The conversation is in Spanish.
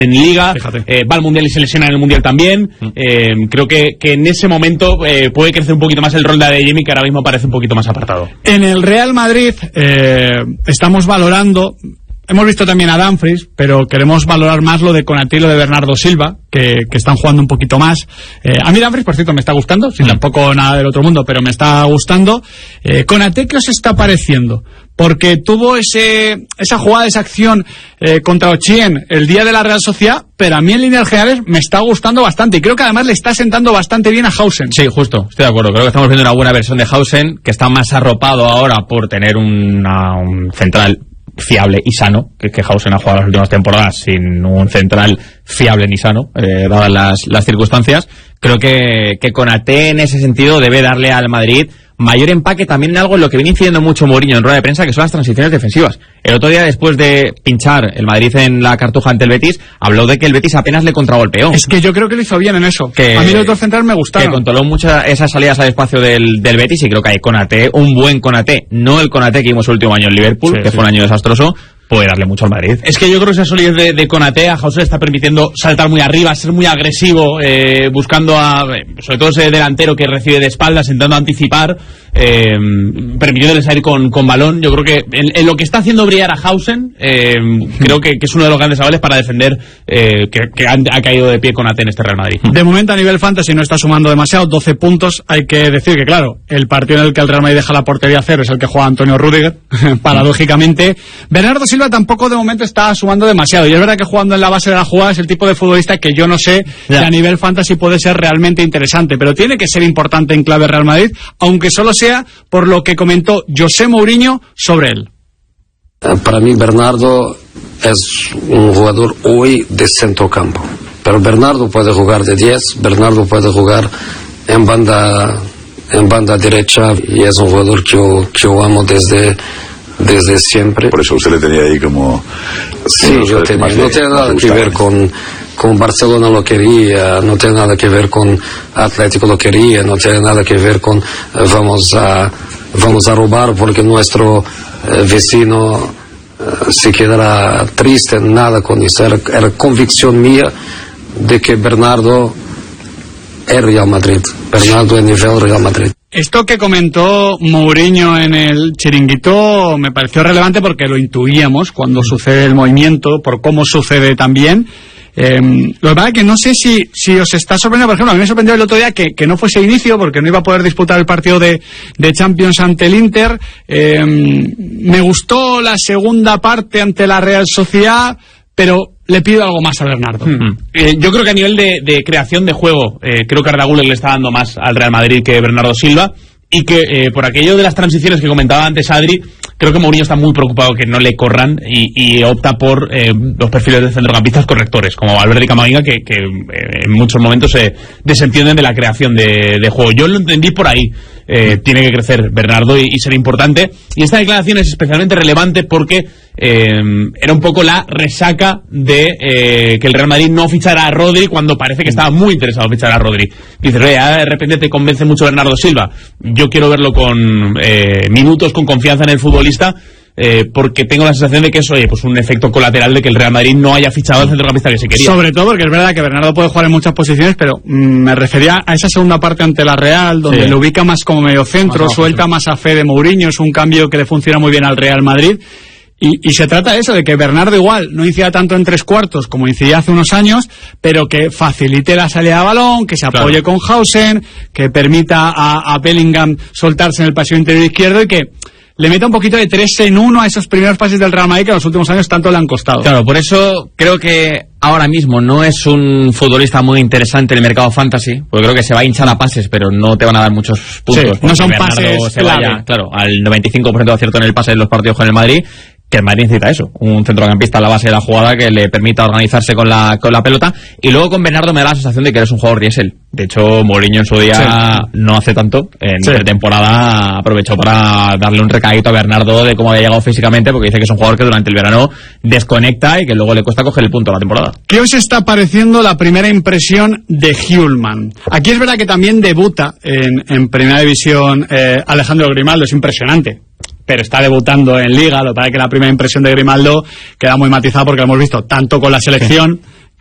en Liga, va al Mundial y se lesiona en el Mundial también. Creo que en ese momento puede crecer un poquito más el rol de Adeyemi, que ahora mismo parece un poquito más apartado. En el Real Madrid estamos valorando, hemos visto también a Dumfries, pero queremos valorar más lo de Konaté y lo de Bernardo Silva, que están jugando un poquito más. A mí Dumfries, por cierto, me está gustando, sin tampoco nada del otro mundo, pero me está gustando. Konaté, ¿qué os está pareciendo? Porque tuvo esa jugada, esa acción contra Ochien el día de la Real Sociedad, pero a mí en líneas generales me está gustando bastante, y creo que además le está sentando bastante bien a Hausen. Sí, justo, estoy de acuerdo. Creo que estamos viendo una buena versión de Hausen, que está más arropado ahora por tener un central fiable y sano, que Hausen ha jugado las últimas temporadas sin un central fiable ni sano, dadas las circunstancias. Creo que Konaté en ese sentido debe darle al Madrid mayor empaque también en algo en lo que viene incidiendo mucho Mourinho en rueda de prensa, que son las transiciones defensivas. El otro día, después de pinchar el Madrid en la Cartuja ante el Betis, habló de que el Betis apenas le contragolpeó. Es que yo creo que lo hizo bien en eso. A mí los dos centrales me gustaron. Que controló muchas esas salidas al espacio del Betis, y creo que hay Konaté, un buen Konaté, no el Konaté que vimos el último año en Liverpool, fue un año desastroso, puede darle mucho al Madrid. Es que yo creo que esa solidez de Konaté a Hausen está permitiendo saltar muy arriba, ser muy agresivo, buscando sobre todo ese delantero que recibe de espaldas, intentando anticipar, permitiéndole salir con balón. Yo creo que en lo que está haciendo brillar a Hausen, creo que es uno de los grandes avales para defender que ha caído de pie Konaté en este Real Madrid. De momento a nivel fantasy no está sumando demasiado, 12 puntos. Hay que decir que, claro, el partido en el que el Real Madrid deja la portería a cero es el que juega Antonio Rüdiger, paradójicamente. Bernardo Silva tampoco de momento está sumando demasiado, y es verdad que jugando en la base de la jugada es el tipo de futbolista que yo no sé si a nivel fantasy puede ser realmente interesante, pero tiene que ser importante en clave Real Madrid, aunque solo sea por lo que comentó José Mourinho sobre él. Para mí Bernardo es un jugador hoy de centrocampo, pero Bernardo puede jugar de 10, Bernardo puede jugar en banda derecha, y es un jugador que yo amo desde siempre. Por eso usted le tenía ahí como... Sí, yo tenía, no tiene nada que ver con Barcelona lo quería, no tiene nada que ver con Atlético lo quería, no tiene nada que ver con vamos a robar porque nuestro vecino se quedará triste, nada con eso. Era convicción mía de que Bernardo es Real Madrid, Bernardo es nivel Real Madrid. Esto que comentó Mourinho en el chiringuito me pareció relevante porque lo intuíamos cuando sucede el movimiento, por cómo sucede también. Lo que pasa es que no sé si os está sorprendiendo. Por ejemplo, a mí me sorprendió el otro día que no fuese inicio, porque no iba a poder disputar el partido de Champions ante el Inter. Me gustó la segunda parte ante la Real Sociedad, pero le pido algo más a Bernardo. Yo creo que a nivel de creación de juego, creo que Arda Güler le está dando más al Real Madrid que Bernardo Silva, y que por aquello de las transiciones que comentaba antes Adri, creo que Mourinho está muy preocupado que no le corran y opta por los perfiles de centrocampistas correctores, como Valverde y Camavinga, que en muchos momentos se desentienden de la creación de juego. Yo lo entendí por ahí. Tiene que crecer Bernardo y ser importante, y esta declaración es especialmente relevante porque era un poco la resaca de que el Real Madrid no fichara a Rodri cuando parece que estaba muy interesado en fichar a Rodri. Dices, de repente te convence mucho Bernardo Silva. Yo quiero verlo con minutos, con confianza en el futbolista, porque tengo la sensación de que eso pues un efecto colateral de que el Real Madrid no haya fichado al centrocampista que se quería. Sobre todo porque es verdad que Bernardo puede jugar en muchas posiciones, pero me refería a esa segunda parte ante la Real, donde lo ubica más como mediocentro, suelta más a fe de Mourinho, es un cambio que le funciona muy bien al Real Madrid. Y se trata de eso, de que Bernardo igual no incida tanto en tres cuartos como incidía hace unos años, pero que facilite la salida de balón, que se apoye con Hausen, que permita a Bellingham soltarse en el pasillo interior izquierdo, y que le meta un poquito de 3 en 1 a esos primeros pases del Real Madrid que en los últimos años tanto le han costado. Claro, por eso creo que ahora mismo no es un futbolista muy interesante en el mercado fantasy, porque creo que se va a hinchar a pases, pero no te van a dar muchos puntos. Sí, no son Bernardo pases se vaya, claro, al 95% de acierto en el pase de los partidos con el Madrid, que el Madrid necesita eso, un centrocampista a la base de la jugada que le permita organizarse con la pelota. Y luego con Bernardo me da la sensación de que eres un jugador diésel. De hecho, Mourinho en su día no hace tanto, en pretemporada aprovechó para darle un recadito a Bernardo de cómo había llegado físicamente, porque dice que es un jugador que durante el verano desconecta y que luego le cuesta coger el punto de la temporada. ¿Qué os está pareciendo la primera impresión de Hjulmand? Aquí es verdad que también debuta en Primera División Alejandro Grimaldo, es impresionante, pero está debutando en Liga. Lo que pasa es que la primera impresión de Grimaldo queda muy matizada porque lo hemos visto tanto con la selección